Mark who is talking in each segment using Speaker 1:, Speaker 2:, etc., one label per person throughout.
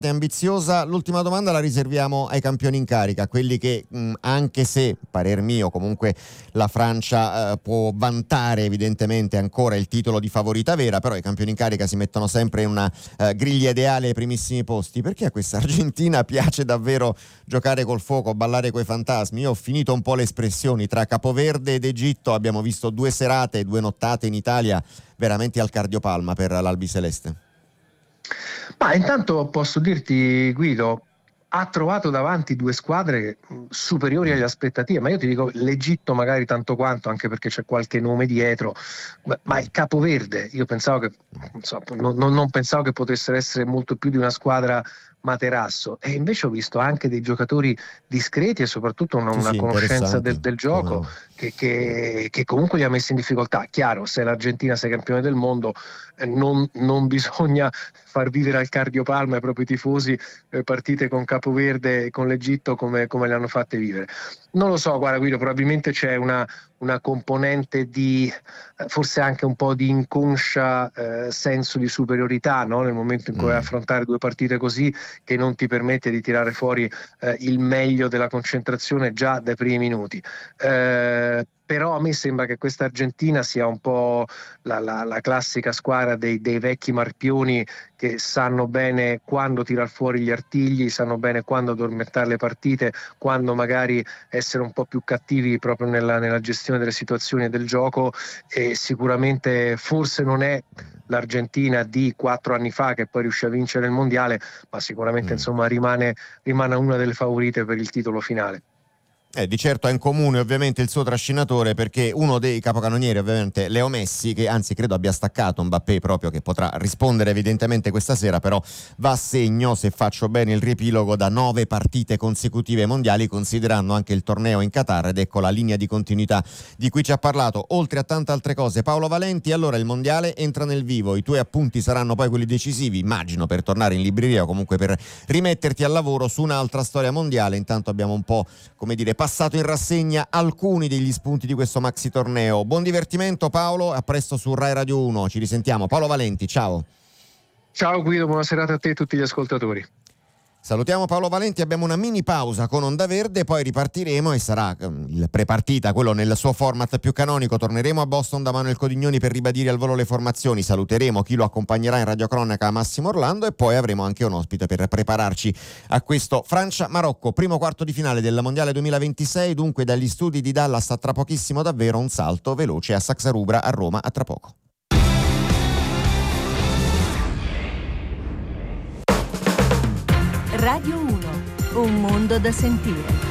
Speaker 1: ambiziosa. L'ultima domanda la riserviamo ai campioni in carica, quelli che anche se, parer mio, comunque la Francia può vantare evidentemente ancora il titolo di favorita vera, però i campioni in carica si mettono sempre in una griglia ideale ai primissimi posti. Perché a questa Argentina piace davvero giocare col fuoco, ballare coi fantasmi? Io ho finito un po' le espressioni, tra Capoverde ed Egitto abbiamo visto 2 serate, 2 nottate in Italia veramente al cardiopalma per l'albiceleste.
Speaker 2: Ma intanto posso dirti, Guido, ha trovato davanti 2 squadre superiori alle aspettative, ma io ti dico l'Egitto magari tanto quanto, anche perché c'è qualche nome dietro, ma il Capoverde io pensavo che non pensavo che potessero essere molto più di una squadra materasso, e invece ho visto anche dei giocatori discreti e soprattutto una conoscenza del gioco che comunque li ha messi in difficoltà. Chiaro, se l'Argentina sei campione del mondo, non bisogna far vivere al cardiopalma ai propri tifosi partite con Capoverde e con l'Egitto come le hanno fatte vivere. Non lo so, guarda Guido, probabilmente c'è una componente di forse anche un po' di inconscia senso di superiorità, no? Nel momento in cui vai a affrontare 2 partite così, che non ti permette di tirare fuori il meglio della concentrazione già dai primi minuti. Però a me sembra che questa Argentina sia un po' la classica squadra dei vecchi marpioni che sanno bene quando tirar fuori gli artigli, sanno bene quando addormentare le partite, quando magari essere un po' più cattivi proprio nella gestione delle situazioni e del gioco, e sicuramente forse non è l'Argentina di 4 anni fa che poi riuscì a vincere il mondiale, ma sicuramente insomma rimane una delle favorite per il titolo finale.
Speaker 1: Di certo ha in comune ovviamente il suo trascinatore, perché uno dei capocannonieri ovviamente Leo Messi, che anzi credo abbia staccato Mbappé proprio, che potrà rispondere evidentemente questa sera, però va a segno, se faccio bene il riepilogo, da 9 partite consecutive mondiali, considerando anche il torneo in Qatar, ed ecco la linea di continuità di cui ci ha parlato, oltre a tante altre cose, Paolo Valenti. Allora il mondiale entra nel vivo, i tuoi appunti saranno poi quelli decisivi, immagino, per tornare in libreria o comunque per rimetterti al lavoro su un'altra storia mondiale. Intanto abbiamo un po', come dire, passato in rassegna alcuni degli spunti di questo maxi torneo. Buon divertimento Paolo, a presto su Rai Radio 1, ci risentiamo. Paolo Valenti, ciao.
Speaker 2: Ciao Guido, buona serata a te e a tutti gli ascoltatori.
Speaker 1: Salutiamo Paolo Valenti, abbiamo una mini pausa con Onda Verde, poi ripartiremo e sarà il prepartita, quello nel suo format più canonico. Torneremo a Boston da Manuel Codignoni per ribadire al volo le formazioni, saluteremo chi lo accompagnerà in radiocronaca, Massimo Orlando, e poi avremo anche un ospite per prepararci a questo Francia-Marocco, primo quarto di finale del Mondiale 2026, dunque dagli studi di Dallas a tra pochissimo davvero un salto veloce a Saxarubra, a Roma, a tra poco.
Speaker 3: Radio 1, un mondo da sentire.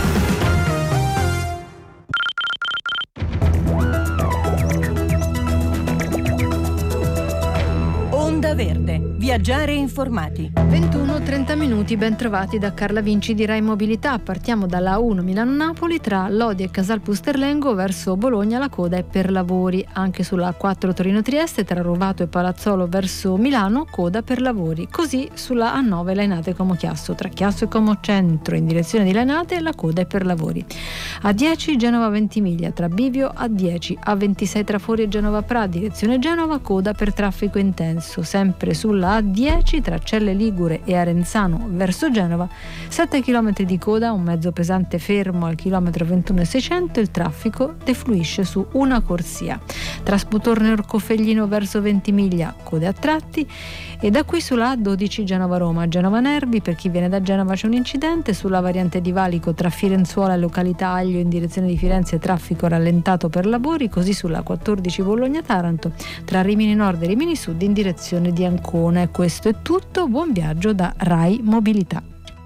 Speaker 3: Onda Verde, viaggiare informati.
Speaker 4: 21:30 minuti, ben trovati da Carla Vinci di Rai Mobilità. Partiamo dalla A1 Milano-Napoli, tra Lodi e Casal Pusterlengo verso Bologna la coda è per lavori. Anche sulla A4 Torino-Trieste tra Rovato e Palazzolo verso Milano, coda per lavori. Così sulla A9 Lainate-Como Chiasso, tra Chiasso e Como Centro in direzione di Lainate la coda è per lavori. A10 Genova-Ventimiglia, tra Bivio A10, A26 tra Fori e Genova Pra direzione Genova, coda per traffico intenso. Sempre sulla A10 tra Celle Ligure e Arenzano verso Genova, 7 km di coda, un mezzo pesante fermo al chilometro 21,600, il traffico defluisce su una corsia. Tra Sputorne e Orcofelglino verso Ventimiglia, code a tratti, e da qui sulla A12 Genova-Roma, Genova-Nervi, per chi viene da Genova c'è un incidente, sulla variante di Valico tra Firenzuola e località Aglio in direzione di Firenze traffico rallentato per lavori, così sulla 14 Bologna-Taranto tra Rimini Nord e Rimini Sud in direzione di Ancona. Questo è tutto, buon viaggio da Rai Mobilità.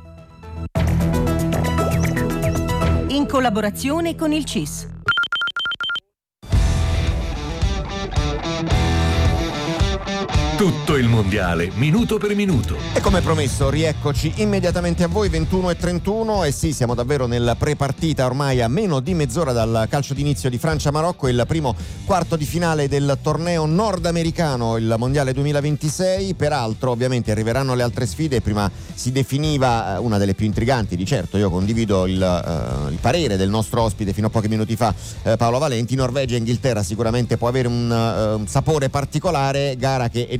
Speaker 3: In collaborazione con il CIS.
Speaker 5: Tutto il mondiale, minuto per minuto.
Speaker 1: E come promesso, rieccoci immediatamente a voi, 21:31, e sì, siamo davvero nel pre-partita, ormai a meno di mezz'ora dal calcio d'inizio di Francia-Marocco, il primo quarto di finale del torneo nordamericano, il Mondiale 2026. Peraltro, ovviamente, arriveranno le altre sfide. Prima si definiva una delle più intriganti, di certo, io condivido il parere del nostro ospite fino a pochi minuti fa, Paolo Valenti. Norvegia e Inghilterra sicuramente può avere un sapore particolare, gara che è già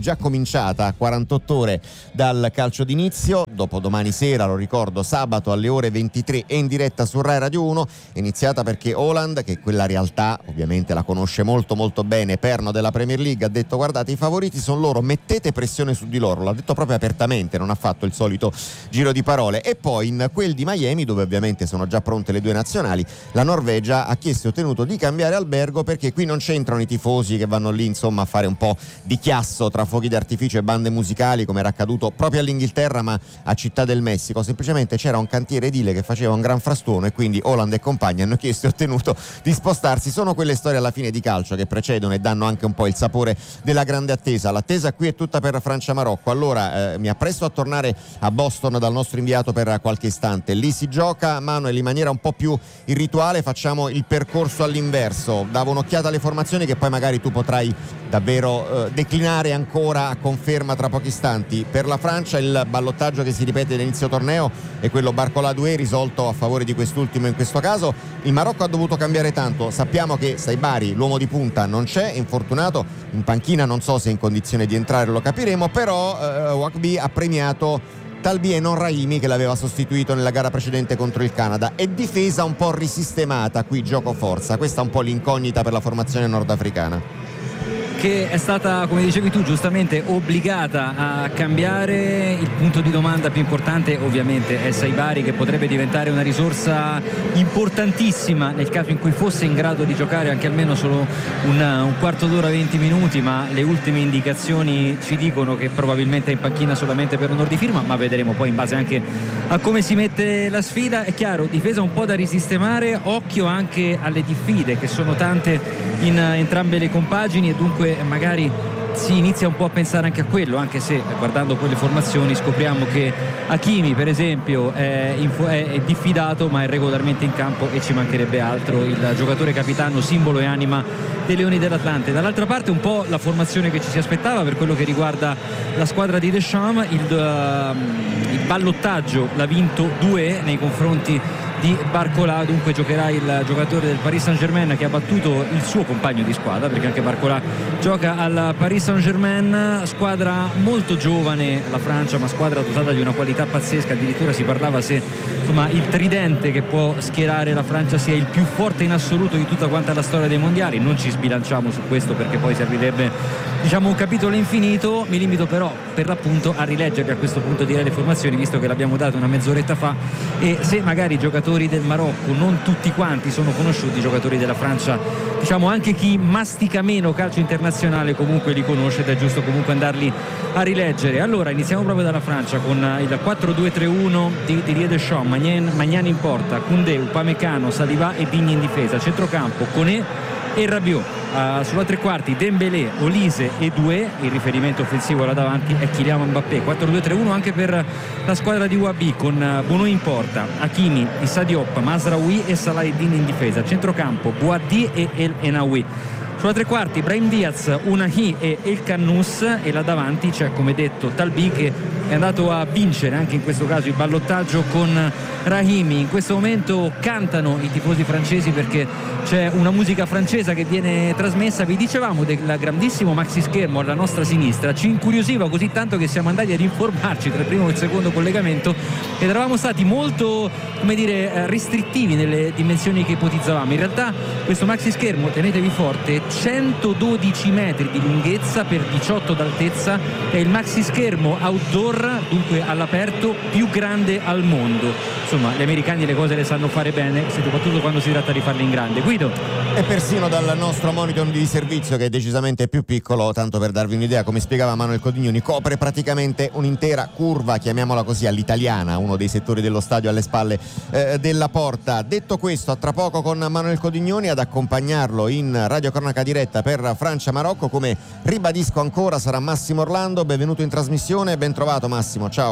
Speaker 1: già cominciata, 48 ore dal calcio d'inizio. Dopo domani sera, lo ricordo, sabato alle ore 23 e in diretta su Rai Radio 1, è iniziata perché Haaland, che quella realtà ovviamente la conosce molto molto bene, perno della Premier League, ha detto: guardate, i favoriti sono loro, mettete pressione su di loro. L'ha detto proprio apertamente, non ha fatto il solito giro di parole. E poi in quel di Miami, dove ovviamente sono già pronte le due nazionali, la Norvegia ha chiesto e ottenuto di cambiare albergo, perché qui non c'entrano i tifosi che vanno lì insomma a fare un po' di chiasso tra fuochi d'artificio e bande musicali, come era accaduto proprio all'Inghilterra ma a Città del Messico. Semplicemente c'era un cantiere edile che faceva un gran frastuono e quindi Haaland e compagni hanno chiesto e ottenuto di spostarsi. Sono quelle storie alla fine di calcio che precedono e danno anche un po' il sapore della grande attesa. L'attesa qui è tutta per Francia-Marocco. Allora mi appresto a tornare a Boston dal nostro inviato per qualche istante. Lì si gioca, Manuel, in maniera un po' più irrituale. Facciamo il percorso all'inverso. Davo un'occhiata alle formazioni che poi magari tu potrai davvero declinare ancora a conferma tra pochi istanti. Per la Francia il ballottaggio che si ripete all'inizio torneo è quello Barcola-Doué, risolto a favore di quest'ultimo in questo caso. Il Marocco ha dovuto cambiare tanto. Sappiamo che Saibari, l'uomo di punta, non c'è, è infortunato, in panchina non so se è in condizione di entrare, lo capiremo, però Ouakbi ha premiato Talbi e non Rahimi, che l'aveva sostituito nella gara precedente contro il Canada. È difesa un po' risistemata, qui gioco forza. Questa è un po' l'incognita per la formazione nordafricana,
Speaker 6: che è stata, come dicevi tu giustamente, obbligata a cambiare. Il punto di domanda più importante ovviamente è Saibari, che potrebbe diventare una risorsa importantissima nel caso in cui fosse in grado di giocare anche almeno solo un quarto d'ora, 20 minuti, ma le ultime indicazioni ci dicono che probabilmente è in panchina solamente per onor di firma, ma vedremo poi in base anche a come si mette la sfida. È chiaro, difesa un po' da risistemare, occhio anche alle diffide che sono tante in entrambe le compagini, e dunque magari si inizia un po' a pensare anche a quello, anche se guardando poi le formazioni scopriamo che Hakimi per esempio è diffidato ma è regolarmente in campo, e ci mancherebbe altro, il giocatore capitano, simbolo e anima dei Leoni dell'Atlante. Dall'altra parte un po' la formazione che ci si aspettava per quello che riguarda la squadra di Deschamps. Il ballottaggio l'ha vinto Doué nei confronti di Barcola, dunque giocherà il giocatore del Paris Saint-Germain che ha battuto il suo compagno di squadra, perché anche Barcola gioca al Paris Saint-Germain. Squadra molto giovane la Francia, ma squadra dotata di una qualità pazzesca. Addirittura si parlava se insomma il tridente che può schierare la Francia sia il più forte in assoluto di tutta quanta la storia dei mondiali. Non ci sbilanciamo su questo perché poi servirebbe, diciamo, un capitolo infinito. Mi limito però per l'appunto a rileggervi a questo punto direi le formazioni, visto che l'abbiamo dato una mezz'oretta fa, e se magari i giocatori del Marocco non tutti quanti sono conosciuti, i giocatori della Francia, diciamo anche chi mastica meno calcio internazionale comunque li conosce, ed è giusto comunque andarli a rileggere. Allora iniziamo proprio dalla Francia con il 4-2-3-1 di Didier Deschamps. Magnani in porta, Koundé, Upamecano, Saliba e Digne in difesa, centrocampo Koné e Rabiot, sulla tre quarti Dembélé, Olise e Doué. Il riferimento offensivo là davanti è Kylian Mbappé. 4-2-3-1 anche per la squadra di Ouabi, con Bono in porta, Hakimi, Issa Diop, Mazraoui e Salah Eddin in difesa, centrocampo Bouhaddi e El Enaoui. Sulla tre quarti Brahim Diaz, Unahi e El Cannous, e là davanti c'è, come detto, Talbi, che è andato a vincere anche in questo caso il ballottaggio con Rahimi. In questo momento cantano i tifosi francesi perché c'è una musica francese che viene trasmessa. Vi dicevamo del grandissimo maxi schermo alla nostra sinistra, ci incuriosiva così tanto che siamo andati ad informarci tra il primo e il secondo collegamento ed eravamo stati molto, come dire, restrittivi nelle dimensioni che ipotizzavamo. In realtà questo maxi schermo, tenetevi forte, 112 metri di lunghezza per 18 d'altezza, è il maxi schermo outdoor, dunque all'aperto, più grande al mondo. Insomma, gli americani le cose le sanno fare bene, soprattutto quando si tratta di farle in grande. Guido?
Speaker 1: E persino dal nostro monitor di servizio, che è decisamente più piccolo, tanto per darvi un'idea, come spiegava Manuel Codignoni, copre praticamente un'intera curva, chiamiamola così, all'italiana, uno dei settori dello stadio alle spalle della porta. Detto questo, a tra poco con Manuel Codignoni, ad accompagnarlo in radiocronaca diretta per Francia-Marocco, come ribadisco ancora, sarà Massimo Orlando. Benvenuto in trasmissione, ben trovato Massimo, ciao.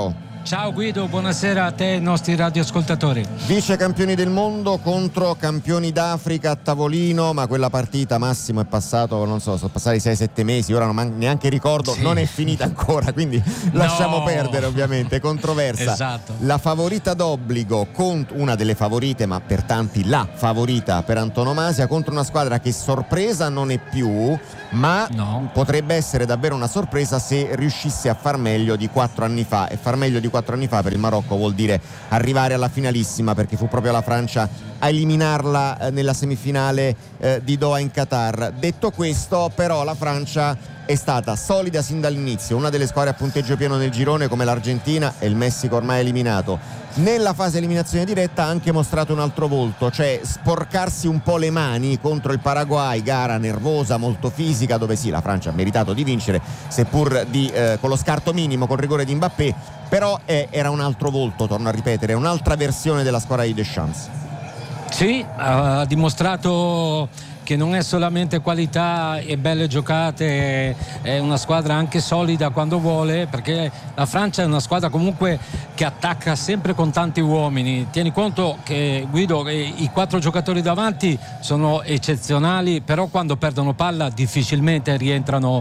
Speaker 7: Ciao Guido, buonasera a te e ai nostri radioascoltatori.
Speaker 1: Vice campioni del mondo contro campioni d'Africa a tavolino, ma quella partita, Massimo, è passato, non so, sono passati 6-7 mesi, ora non neanche ricordo, sì. Non è finita ancora, quindi lasciamo perdere, ovviamente, controversa.
Speaker 7: Esatto.
Speaker 1: La favorita d'obbligo, una delle favorite, ma per tanti la favorita per antonomasia, contro una squadra che sorpresa non è più, ma potrebbe essere davvero una sorpresa se riuscisse a far meglio di 4 anni fa, e far meglio di 4 anni fa per il Marocco vuol dire arrivare alla finalissima, perché fu proprio la Francia a eliminarla nella semifinale di Doha in Qatar. Detto questo, però, la Francia è stata solida sin dall'inizio, una delle squadre a punteggio pieno nel girone come l'Argentina e il Messico ormai eliminato. Nella fase eliminazione diretta ha anche mostrato un altro volto, cioè sporcarsi un po' le mani contro il Paraguay, gara nervosa, molto fisica, dove sì, la Francia ha meritato di vincere, seppur con lo scarto minimo, col rigore di Mbappé, però era un altro volto, torno a ripetere, un'altra versione della squadra di Deschamps.
Speaker 7: Sì, ha dimostrato che non è solamente qualità e belle giocate, è una squadra anche solida quando vuole, perché la Francia è una squadra comunque che attacca sempre con tanti uomini. Tieni conto che, Guido, i 4 giocatori davanti sono eccezionali, però quando perdono palla difficilmente rientrano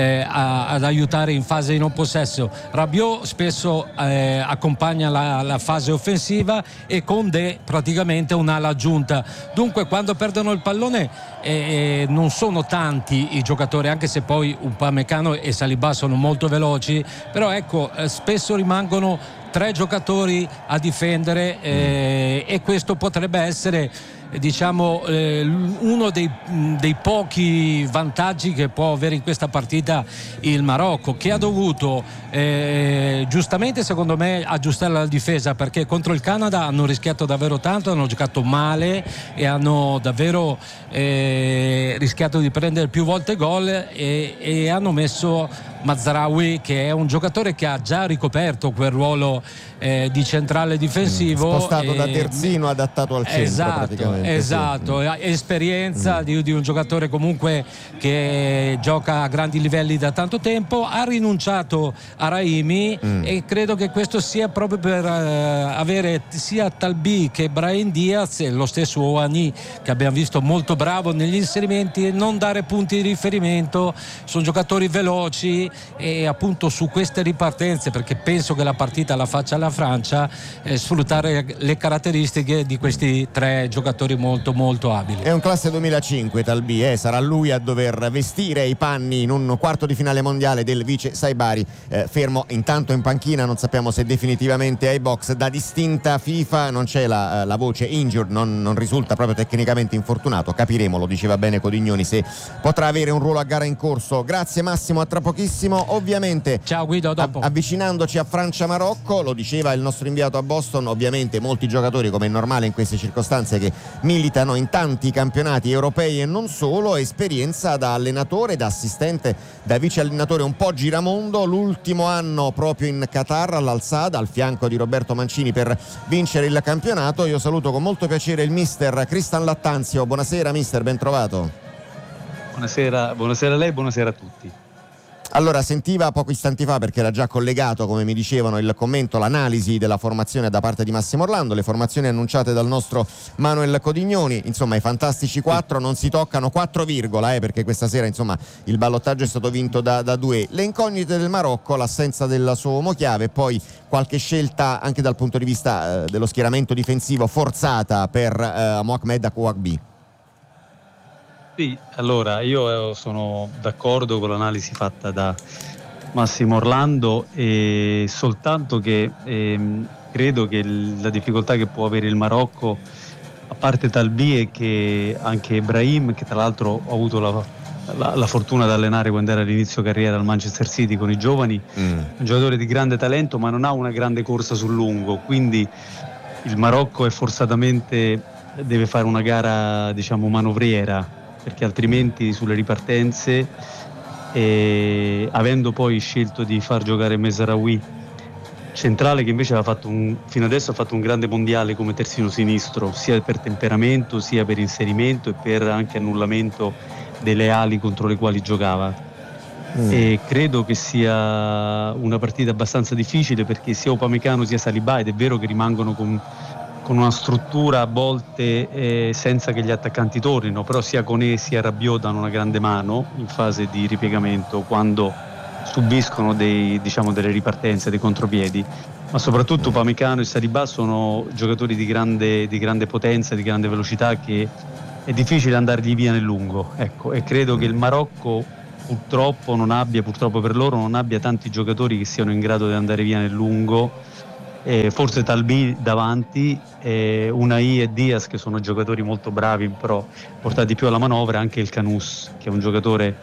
Speaker 7: ad aiutare in fase di non possesso. Rabiot spesso accompagna la fase offensiva e Condé praticamente un'ala aggiunta. Dunque quando perdono il pallone non sono tanti i giocatori, anche se poi Upamecano e Saliba sono molto veloci, però ecco, spesso rimangono 3 giocatori a difendere e questo potrebbe essere, diciamo, uno dei pochi vantaggi che può avere in questa partita il Marocco, che ha dovuto giustamente, secondo me, aggiustare la difesa, perché contro il Canada hanno rischiato davvero tanto, hanno giocato male e hanno davvero rischiato di prendere più volte gol e hanno messo Mazraoui, che è un giocatore che ha già ricoperto quel ruolo di centrale difensivo,
Speaker 1: spostato da terzino, adattato al centro, praticamente.
Speaker 7: Esatto, esperienza di un giocatore comunque che gioca a grandi livelli da tanto tempo. Ha rinunciato a Raimi e credo che questo sia proprio per avere sia Talbi che Brahim Diaz e lo stesso Ouani, che abbiamo visto molto bravo negli inserimenti, non dare punti di riferimento. Sono giocatori veloci e appunto su queste ripartenze, perché penso che la partita la faccia la Francia, sfruttare le caratteristiche di questi 3 giocatori molto molto abili.
Speaker 1: È un classe 2005 Talbi, sarà lui a dover vestire i panni in un quarto di finale mondiale del vice Saibari, fermo intanto in panchina, non sappiamo se definitivamente ai box. Da distinta FIFA non c'è la voce injured, non risulta proprio tecnicamente infortunato, capiremo, lo diceva bene Codignoni, se potrà avere un ruolo a gara in corso. Grazie Massimo, a tra pochissimo. Ovviamente,
Speaker 7: ciao Guido, dopo.
Speaker 1: Avvicinandoci a Francia-Marocco, lo diceva il nostro inviato a Boston, ovviamente molti giocatori, come è normale in queste circostanze, che militano in tanti campionati europei e non solo, esperienza da allenatore, da assistente, da vice allenatore un po' giramondo, l'ultimo anno proprio in Qatar all'Al-Saad al fianco di Roberto Mancini per vincere il campionato. Io saluto con molto piacere il mister Cristian Lattanzio. Buonasera mister, ben trovato.
Speaker 8: Buonasera a lei, buonasera a tutti.
Speaker 1: Allora, sentiva pochi istanti fa, perché era già collegato, come mi dicevano, il commento, l'analisi della formazione da parte di Massimo Orlando, le formazioni annunciate dal nostro Manuel Codignoni. Insomma, i fantastici 4 non si toccano, 4 virgola, perché questa sera, insomma, il ballottaggio è stato vinto da 2. Le incognite del Marocco, l'assenza del suo uomo chiave e poi qualche scelta anche dal punto di vista dello schieramento difensivo forzata per Mohamed Akouagbi.
Speaker 8: Sì, allora io sono d'accordo con l'analisi fatta da Massimo Orlando, e soltanto che credo che la difficoltà che può avere il Marocco, a parte Talbi, è che anche Brahim, che tra l'altro ho avuto la fortuna di allenare quando era all'inizio carriera al Manchester City con i giovani, un giocatore di grande talento ma non ha una grande corsa sul lungo, quindi il Marocco forzatamente deve fare una gara, diciamo, manovriera, perché altrimenti sulle ripartenze, avendo poi scelto di far giocare Mazraoui centrale, che invece fino adesso ha fatto un grande mondiale come terzino sinistro, sia per temperamento sia per inserimento e per anche annullamento delle ali contro le quali giocava. E credo che sia una partita abbastanza difficile, perché sia Upamecano sia Saliba, ed è vero che rimangono con una struttura a volte senza che gli attaccanti tornino, però sia Koné sia Rabiot danno una grande mano in fase di ripiegamento quando subiscono delle ripartenze, dei contropiedi, ma soprattutto Upamecano e Saliba sono giocatori di grande potenza, di grande velocità, che è difficile andargli via nel lungo, ecco. E credo che il Marocco purtroppo per loro non abbia tanti giocatori che siano in grado di andare via nel lungo, forse Talbi davanti, Unai e Diaz, che sono giocatori molto bravi però portati più alla manovra, anche il Canous, che è un giocatore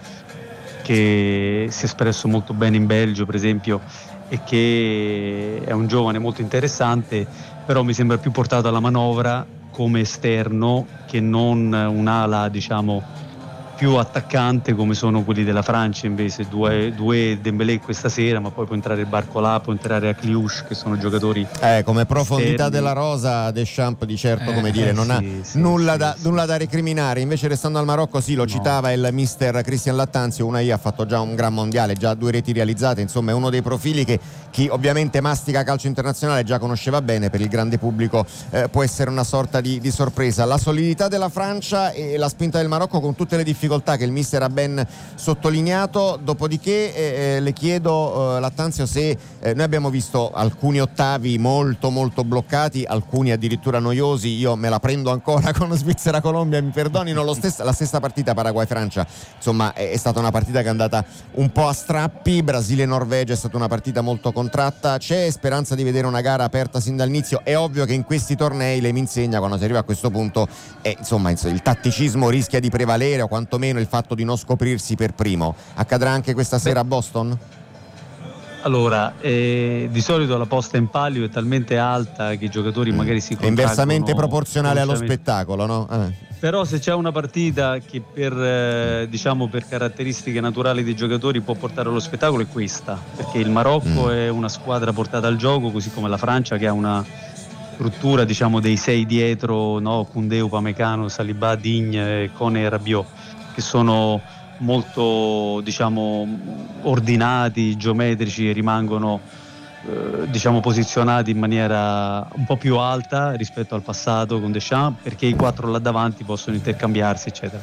Speaker 8: che si è espresso molto bene in Belgio per esempio, e che è un giovane molto interessante, però mi sembra più portato alla manovra come esterno che non un'ala più attaccante come sono quelli della Francia. Invece due Dembélé questa sera, ma poi può entrare Barcola, può entrare Akliouche, che sono giocatori
Speaker 1: come profondità
Speaker 8: esterni.
Speaker 1: della rosa Deschamps di certo non ha nulla da recriminare. Invece restando al Marocco, lo citava il mister Christian Lattanzio, Unai ha fatto già un gran mondiale, già 2 reti realizzate, insomma è uno dei profili che chi ovviamente mastica calcio internazionale già conosceva bene, per il grande pubblico può essere una sorta di sorpresa. La solidità della Francia e la spinta del Marocco, con tutte le difficoltà che il mister ha ben sottolineato. Dopodiché le chiedo, Lattanzio, se noi abbiamo visto alcuni ottavi molto molto bloccati, alcuni addirittura noiosi. Io me la prendo ancora con Svizzera-Colombia, mi perdonino, la stessa partita Paraguay-Francia, insomma è stata una partita che è andata un po' a strappi. Brasile-Norvegia è stata una partita molto contratta. C'è speranza di vedere una gara aperta sin dall'inizio? È ovvio che in questi tornei, lei mi insegna, quando si arriva a questo punto insomma il tatticismo rischia di prevalere, o quantomeno il fatto di non scoprirsi per primo. Accadrà anche questa sera a Boston?
Speaker 8: Allora, di solito la posta in palio è talmente alta che i giocatori magari si contraggono.
Speaker 1: È inversamente proporzionale allo spettacolo, no?
Speaker 8: Però se c'è una partita che per caratteristiche naturali dei giocatori può portare allo spettacolo, è questa, perché il Marocco è una squadra portata al gioco, così come la Francia, che ha una struttura dei 6 dietro, no? Koundé, Upamecano, Saliba, Digne, Koné e Rabiot, che sono molto ordinati, geometrici, e rimangono posizionati in maniera un po' più alta rispetto al passato con Deschamps, perché i 4 là davanti possono intercambiarsi eccetera,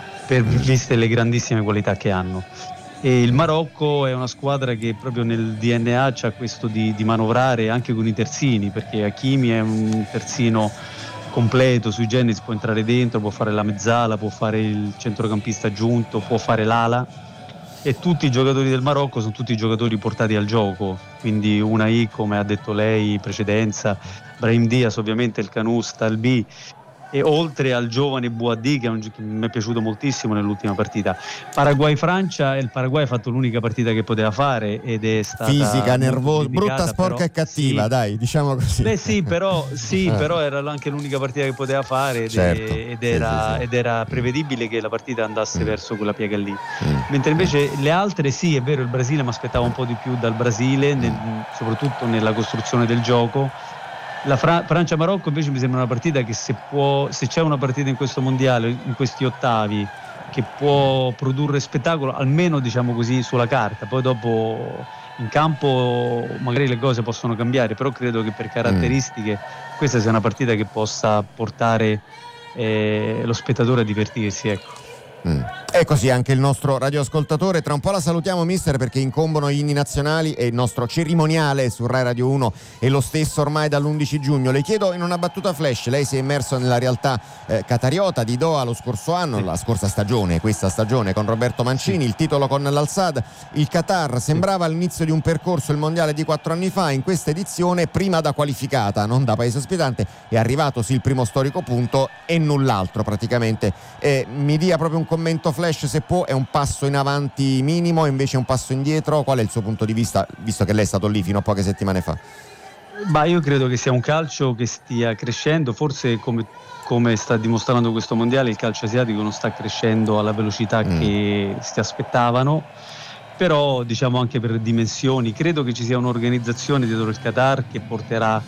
Speaker 8: viste le grandissime qualità che hanno. E il Marocco è una squadra che proprio nel DNA c'ha questo di manovrare anche con i terzini, perché Hakimi è un terzino completo, sui generis, può entrare dentro, può fare la mezzala, può fare il centrocampista aggiunto, può fare l'ala, e tutti i giocatori del Marocco sono tutti giocatori portati al gioco, quindi Unai, come ha detto lei in precedenza, Brahim Diaz, ovviamente il Canous, Talbi, e oltre al giovane Bouhaddi che mi è piaciuto moltissimo nell'ultima partita. Paraguay-Francia, il Paraguay ha fatto l'unica partita che poteva fare ed è stata
Speaker 1: fisica, nervosa, brutta, sporca e cattiva, dai, diciamo così.
Speaker 8: Però era anche l'unica partita che poteva fare ed era prevedibile che la partita andasse verso quella piega lì. Mentre invece le altre, sì, è vero, il Brasile, mi aspettavo un po' di più dal Brasile, soprattutto nella costruzione del gioco. La Francia-Marocco invece mi sembra una partita che se c'è una partita in questo mondiale, in questi ottavi, che può produrre spettacolo, almeno sulla carta, poi dopo in campo magari le cose possono cambiare, però credo che per caratteristiche questa sia una partita che possa portare lo spettatore a divertirsi, ecco.
Speaker 1: E così anche il nostro radioascoltatore. Tra un po' la salutiamo, mister, perché incombono gli inni nazionali e il nostro cerimoniale su Rai Radio 1 è lo stesso ormai dall'11 giugno. Le chiedo in una battuta flash, lei si è immerso nella realtà qatariota di Doha lo scorso anno, la scorsa stagione, questa stagione con Roberto Mancini, il titolo con l'Al-Sadd. Il Qatar sembrava l'inizio di un percorso, il mondiale di 4 anni fa. In questa edizione, prima da qualificata, non da paese ospitante, è arrivato il primo storico punto e null'altro praticamente. Mi dia proprio un commento flash, se può. È un passo in avanti minimo, invece un passo indietro? Qual è il suo punto di vista, visto che lei è stato lì fino a poche settimane fa?
Speaker 8: Io credo che sia un calcio che stia crescendo, forse come sta dimostrando questo mondiale il calcio asiatico non sta crescendo alla velocità che si aspettavano, però anche per dimensioni credo che ci sia un'organizzazione dietro il Qatar che porterà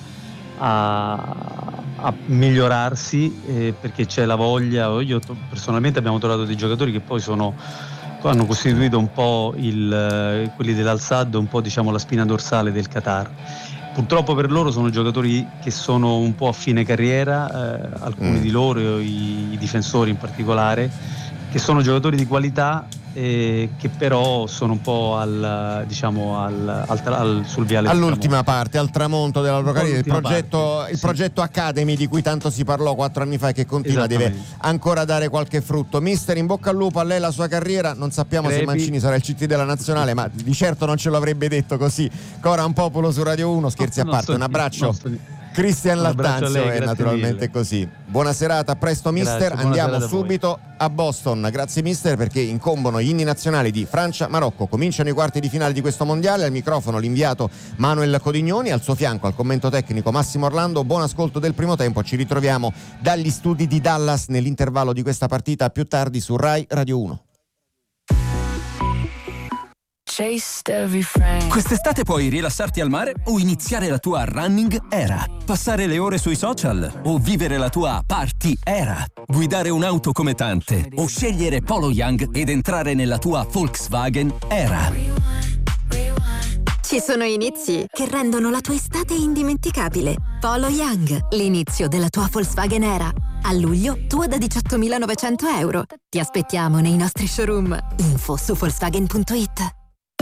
Speaker 8: a migliorarsi, perché c'è la voglia. Io personalmente abbiamo trovato dei giocatori che poi sono hanno costituito un po' quelli dell'Al-Sadd, un po' diciamo la spina dorsale del Qatar. Purtroppo per loro sono giocatori che sono un po' a fine carriera, alcuni di loro, i difensori in particolare, che sono giocatori di qualità che però sono un po' sul viale
Speaker 1: all'ultima parte, al tramonto della loro carriera. Il progetto Academy di cui tanto si parlò 4 anni fa e che continua, deve ancora dare qualche frutto. Mister, in bocca al lupo a lei, la sua carriera. Non sappiamo se Mancini sarà il CT della nazionale, ma di certo non ce lo avrebbe detto così. Cora un popolo su Radio 1, scherzi a parte, un abbraccio. Cristian Lattanzio, è naturalmente mille. Così. Buona serata, a presto mister. Grazie, andiamo subito a Boston. Grazie mister, perché incombono gli inni nazionali di Francia, Marocco. Cominciano i quarti di finale di questo mondiale. Al microfono l'inviato Manuel Codignoni, al suo fianco al commento tecnico Massimo Orlando. Buon ascolto del primo tempo. Ci ritroviamo dagli studi di Dallas nell'intervallo di questa partita più tardi su Rai Radio 1.
Speaker 9: Quest'estate puoi rilassarti al mare o iniziare la tua running era, passare le ore sui social o vivere la tua party era, guidare un'auto come tante o scegliere Polo Young ed entrare nella tua Volkswagen era.
Speaker 10: Ci sono inizi che rendono la tua estate indimenticabile. Polo Young, l'inizio della tua Volkswagen era. A luglio, tua da 18.900 euro. Ti aspettiamo nei nostri showroom. Info su Volkswagen.it.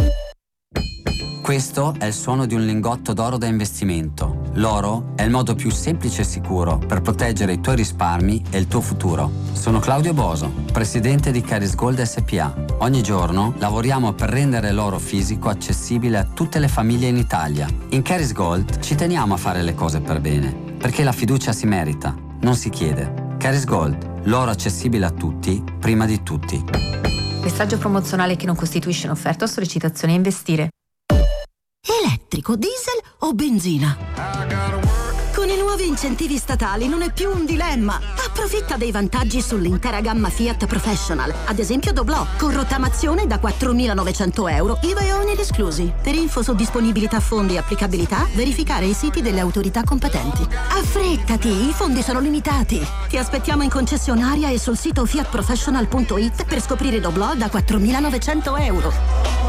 Speaker 11: Questo è il suono di un lingotto d'oro da investimento. L'oro è il modo più semplice e sicuro per proteggere i tuoi risparmi e il tuo futuro. Sono Claudio Boso, presidente di Caris Gold SPA. Ogni giorno lavoriamo per rendere l'oro fisico accessibile a tutte le famiglie in Italia. In Caris Gold ci teniamo a fare le cose per bene, perché la fiducia si merita, non si chiede. Caris Gold, l'oro accessibile a tutti, prima di tutti.
Speaker 12: Messaggio promozionale che non costituisce un'offerta o sollecitazione a investire.
Speaker 13: Elettrico, diesel o benzina? Con i nuovi incentivi statali non è più un dilemma. Approfitta dei vantaggi sull'intera gamma Fiat Professional. Ad esempio Doblò, con rottamazione da 4.900 euro, IVA e oneri esclusi. Per info su disponibilità fondi e applicabilità, verificare i siti delle autorità competenti. Affrettati, i fondi sono limitati. Ti aspettiamo in concessionaria e sul sito fiatprofessional.it per scoprire Doblò da 4.900 euro.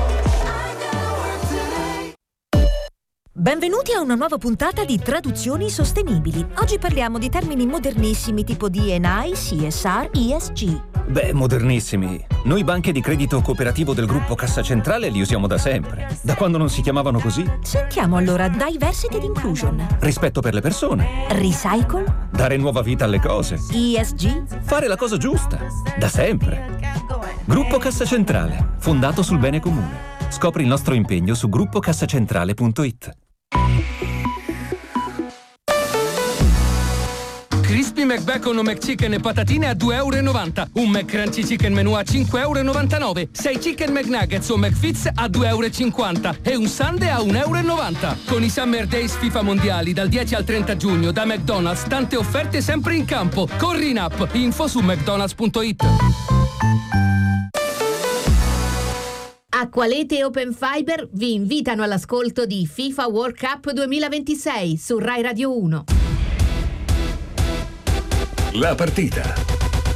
Speaker 14: Benvenuti a una nuova puntata di Traduzioni Sostenibili. Oggi parliamo di termini modernissimi tipo D&I, CSR, ESG.
Speaker 15: Beh, modernissimi. Noi banche di credito cooperativo del gruppo Cassa Centrale li usiamo da sempre. Da quando non si chiamavano così?
Speaker 14: Sentiamo allora Diversity ed Inclusion.
Speaker 15: Rispetto per le persone.
Speaker 14: Recycle.
Speaker 15: Dare nuova vita alle cose.
Speaker 14: ESG.
Speaker 15: Fare la cosa giusta. Da sempre. Gruppo Cassa Centrale, fondato sul bene comune. Scopri il nostro impegno su gruppocassacentrale.it.
Speaker 16: Crispy McBacon o McChicken e patatine a €2,90. Un McCrunchy Chicken Menù a €5,99. 6 Chicken McNuggets o McFits a €2,50. E un sundae a €1,90. Con i Summer Days FIFA Mondiali dal 10 al 30 giugno da McDonald's, tante offerte sempre in campo. Corri in app, info su mcdonalds.it.
Speaker 17: Acqualete e Open Fiber vi invitano all'ascolto di FIFA World Cup 2026 su Rai Radio 1.
Speaker 5: La partita.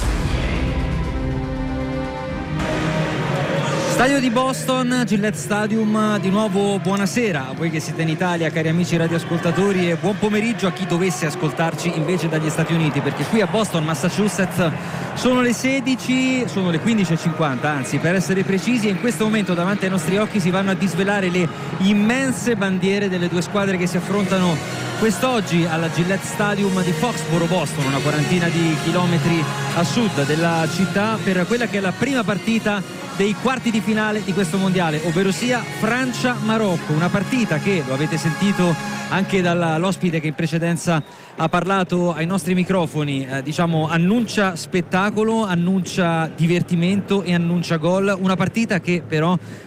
Speaker 6: Stadio di Boston, Gillette Stadium, di nuovo buonasera a voi che siete in Italia, cari amici radioascoltatori, e buon pomeriggio a chi dovesse ascoltarci invece dagli Stati Uniti, perché qui a Boston, Massachusetts, sono le 16, sono le 15:50, anzi per essere precisi, e in questo momento davanti ai nostri occhi si vanno a disvelare le immense bandiere delle due squadre che si affrontano quest'oggi alla Gillette Stadium di Foxborough, Boston, una quarantina di chilometri a sud della città, per quella che è la prima partita dei quarti di finale di questo mondiale, ovvero sia Francia-Marocco, una partita che, lo avete sentito anche dall'ospite che in precedenza ha parlato ai nostri microfoni, diciamo annuncia spettacolo, annuncia divertimento e annuncia gol, una partita che però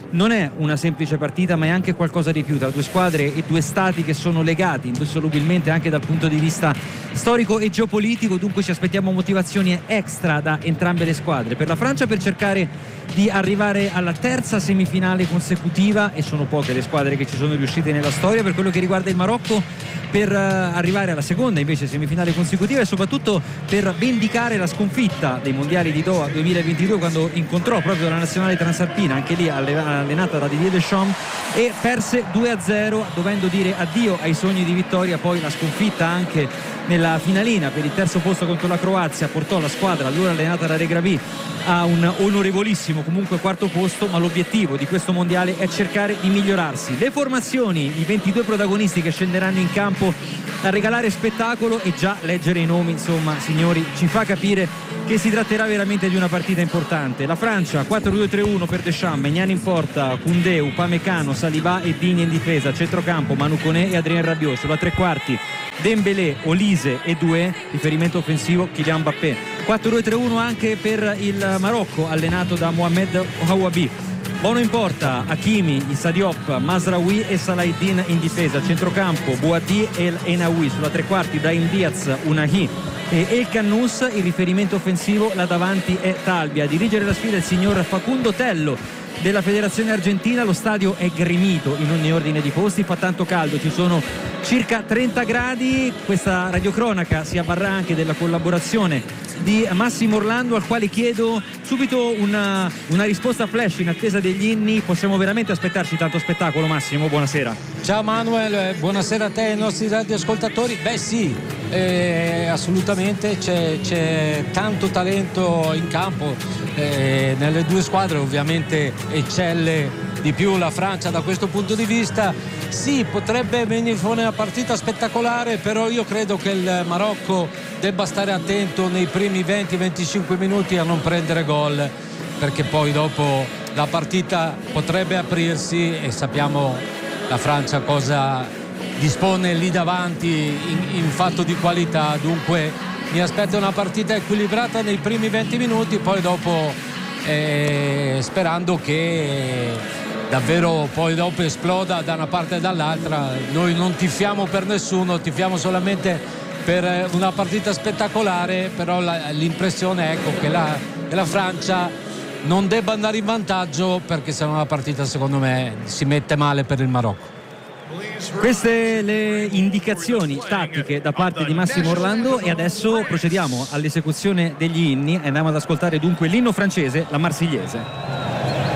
Speaker 6: non è una semplice partita, ma è anche qualcosa di più, tra due squadre e due stati che sono legati indissolubilmente anche dal punto di vista storico e geopolitico. Dunque ci aspettiamo motivazioni extra da entrambe le squadre. Per la Francia per cercare di arrivare alla terza semifinale consecutiva, e sono poche le squadre che ci sono riuscite nella storia. Per quello che riguarda il Marocco, per arrivare alla seconda invece semifinale consecutiva, e soprattutto per vendicare la sconfitta dei mondiali di Doha 2022, quando incontrò proprio la nazionale transalpina, anche lì allenata da Didier Deschamps, e perse 2-0, dovendo dire addio ai sogni di vittoria. Poi la sconfitta anche nella finalina per il terzo posto contro la Croazia portò la squadra allora allenata da Regragui a un onorevolissimo comunque quarto posto, ma l'obiettivo di questo mondiale è cercare di migliorarsi. Le formazioni, i 22 protagonisti che scenderanno in campo a regalare spettacolo, e già leggere i nomi, insomma signori, ci fa capire che si tratterà veramente di una partita importante. La Francia 4-2-3-1 per Deschamps, Maignan in porta, Koundé, Upamecano, Saliba e Digne in difesa, centrocampo Manu Koné e Adrien Rabiot, sulla tre quarti Dembélé, Olise e Doué, riferimento offensivo Kylian Mbappé. 4-2-3-1 anche per il Marocco, allenato da Mohamed Ouabi. Bono in porta, Hakimi, Issa Diop, Mazraoui e Salahdin in difesa, centrocampo Bouhaddi e El Enaoui, sulla tre quarti Brahim Diaz, Unahi e El Cannous. Il riferimento offensivo là davanti è Talbi. A dirigere la sfida il signor Facundo Tello della Federazione Argentina. Lo stadio è gremito in ogni ordine di posti, fa tanto caldo, ci sono circa 30 gradi. Questa radiocronaca si avvarrà anche della collaborazione di Massimo Orlando, al quale chiedo subito una risposta flash in attesa degli inni. Possiamo veramente aspettarci tanto spettacolo, Massimo? Buonasera.
Speaker 7: Ciao Manuel, buonasera a te e ai nostri radioascoltatori. Beh sì, assolutamente c'è tanto talento in campo, nelle due squadre ovviamente eccelle di più la Francia da questo punto di vista. Sì, potrebbe venire fuori una partita spettacolare, però io credo che il Marocco debba stare attento nei primi 20-25 minuti a non prendere gol, perché poi dopo la partita potrebbe aprirsi e sappiamo la Francia cosa dispone lì davanti in fatto di qualità. Dunque mi aspetto una partita equilibrata nei primi 20 minuti, poi dopo sperando che davvero poi dopo esploda da una parte e dall'altra. Noi non tifiamo per nessuno, tifiamo solamente per una partita spettacolare, però l'impressione è che la Francia non debba andare in vantaggio, perché se no la partita secondo me si mette male per il Marocco.
Speaker 6: Queste le indicazioni tattiche da parte di Massimo Orlando, e adesso procediamo all'esecuzione degli inni. Andiamo ad ascoltare dunque l'inno francese, la Marsigliese.